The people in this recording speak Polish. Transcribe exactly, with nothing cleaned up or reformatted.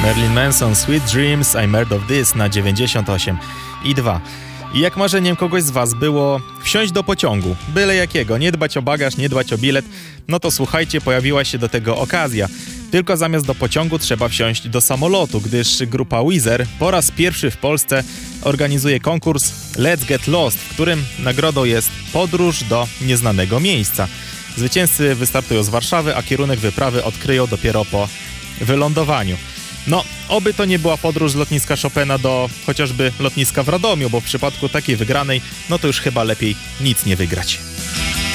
Marilyn Manson, Sweet Dreams, I'm Heard of This na dziewięćdziesiąt osiem i dwa. I jak marzeniem kogoś z was było wsiąść do pociągu, byle jakiego, nie dbać o bagaż, nie dbać o bilet, no to słuchajcie, pojawiła się do tego okazja. Tylko zamiast do pociągu trzeba wsiąść do samolotu, gdyż grupa Weezer po raz pierwszy w Polsce organizuje konkurs Let's Get Lost, w którym nagrodą jest podróż do nieznanego miejsca. Zwycięzcy wystartują z Warszawy, a kierunek wyprawy odkryją dopiero po wylądowaniu. No, oby to nie była podróż z lotniska Chopina do chociażby lotniska w Radomiu, bo w przypadku takiej wygranej, no to już chyba lepiej nic nie wygrać.